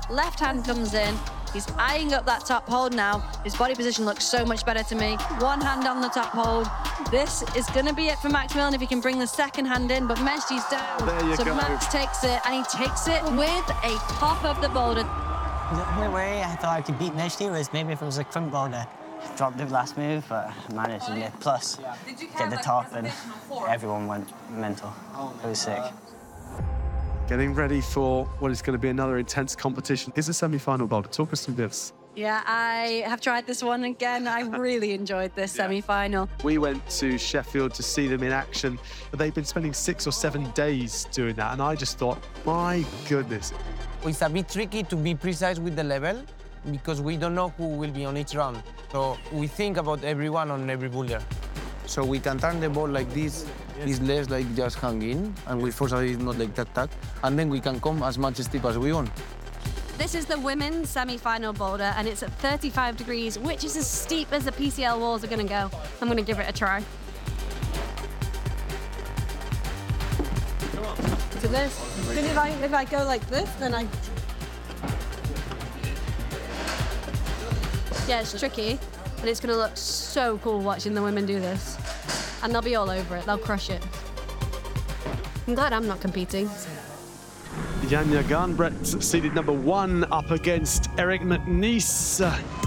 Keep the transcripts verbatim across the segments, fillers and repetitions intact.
left hand comes in. He's eyeing up that top hold now. His body position looks so much better to me. One hand on the top hold. This is going to be it for Max Milne if he can bring the second hand in, but Mejdi's down. There you so go. Max takes it, and he takes it with a top of the boulder. The only way I thought I could beat Mejdi was maybe if it was a front boulder. Dropped it last move, but managed to get plus, get the top, and everyone went mental. It was sick. Getting ready for what is going to be another intense competition. Here's the semi-final boulder. Talk us through this. Yeah, I have tried this one again. I really enjoyed this yeah. semi-final. We went to Sheffield to see them in action, but they've been spending six or seven days doing that, and I just thought, my goodness. It's a bit tricky to be precise with the level because we don't know who will be on each round. So we think about everyone on every boulder. So we can turn the ball like this. It's less like just hanging, and we force it not like that, that, and then we can come as much steep as we want. This is the women's semi-final boulder, and it's at thirty-five degrees, which is as steep as the P C L walls are going to go. I'm going to give it a try. So this, if I, if I go like this, then I... Yeah, it's tricky, but it's going to look so cool watching the women do this. And they'll be all over it. They'll crush it. I'm glad I'm not competing. Janja Garnbret, seeded number one, up against Eric McNeice.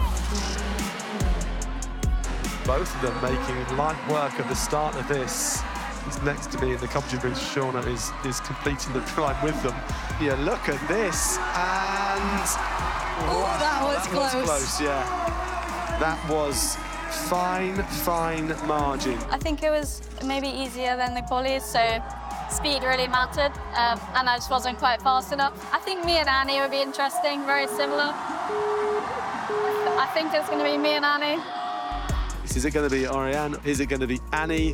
Both of them making light work at the start of this. He's next to me in the competition booth. Shauna is, is completing the climb with them. Yeah, look at this. And... Oh, that was that close. was close, yeah. That was fine, fine margin. I think it was maybe easier than the qualies, so speed really mattered, um, and I just wasn't quite fast enough. I think me and Annie would be interesting, very similar. I think it's going to be me and Annie. Is it going to be Oriane? Is it going to be Annie?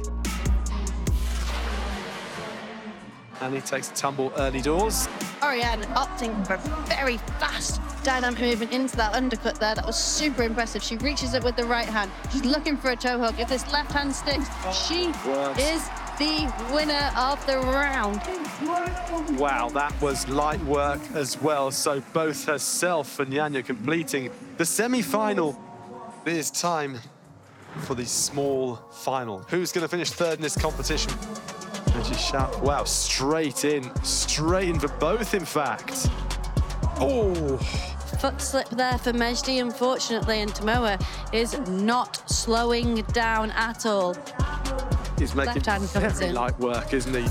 Annie takes a tumble early doors. Oriane opting for a very fast dynamic movement into that undercut there. That was super impressive. She reaches it with the right hand. She's looking for a toe hook. If this left hand sticks, she Works. is the winner of the round. Wow, that was light work as well. So both herself and Janja completing the semi-final. It is time for the small final. Who's going to finish third in this competition? And she shout, wow, straight in. Straight in for both, in fact. Oh. Foot slip there for Mejdi, unfortunately, and Tomoe is not slowing down at all. He's making very light work, isn't he?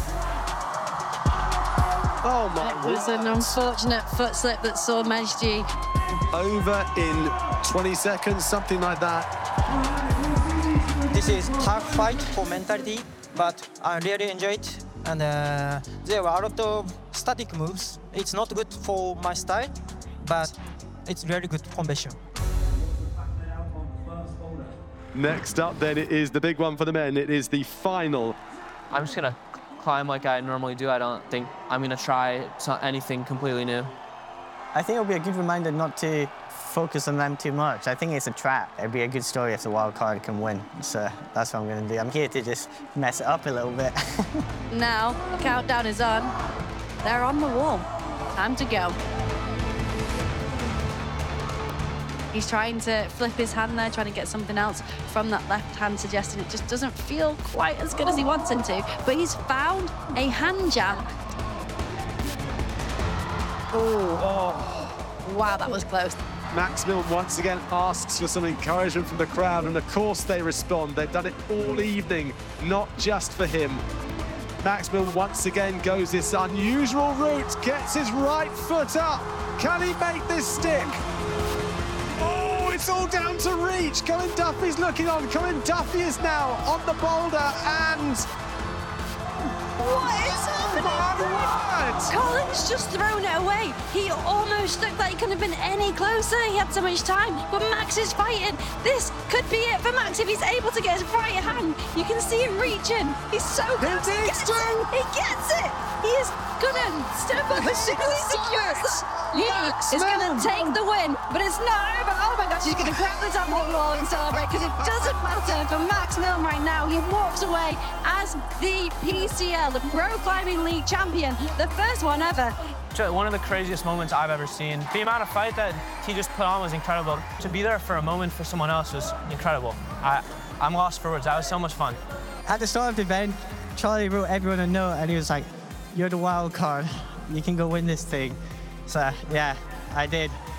Oh my It was an unfortunate foot slip that saw Mejdi over in twenty seconds, something like that. This is tough fight for mentality, but I really enjoyed it. And uh, there were a lot of static moves. It's not good for my style, but it's very good competition. Next up then, it is the big one for the men. It is the final. I'm just gonna climb like I normally do. I don't think I'm gonna try anything completely new. I think it'll be a good reminder not to focus on them too much. I think it's a trap. It'd be a good story if the wild card can win. So that's what I'm gonna do. I'm here to just mess it up a little bit. Now, the countdown is on. They're on the wall. Time to go. He's trying to flip his hand there, trying to get something else from that left hand, suggesting it just doesn't feel quite as good as he wants him to. But he's found a hand jam. Oh, oh. Wow, that was close. Max Milne once again asks for some encouragement from the crowd, and of course they respond. They've done it all evening, not just for him. Max Milne once again goes this unusual route, gets his right foot up. Can he make this stick? Oh, it's all down to reach. Colin Duffy's looking on. Colin Duffy is now on the boulder, and... What is happening? Colin's just thrown it away. He almost looked like he couldn't have been any closer. He had so much time, but Max is fighting. This could be it for Max if he's able to get his right hand. You can see him reaching. He's so close. He gets it. He gets it. He is gonna step up as soon as he secures that. He is gonna take the win, but it's not over. Oh my gosh, he's gonna grab the top of the wall and celebrate, because it doesn't matter for Max Milne right now. He walks away as the P C L, the Pro Climbing League champion, the first one ever. One of the craziest moments I've ever seen. The amount of fight that he just put on was incredible. To be there for a moment for someone else was incredible. I, I'm lost for words. That was so much fun. At the start of the event, Charlie wrote everyone a note and he was like, "You're the wild card. You can go win this thing." So yeah, I did.